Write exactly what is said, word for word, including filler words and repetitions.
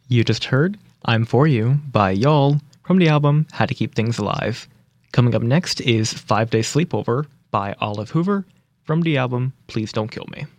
You just heard I'm For You by Y'all from the album How to Keep Things Alive. Coming up next is Five Day Sleepover by Olive Hoover from the album Please Don't Kill Me.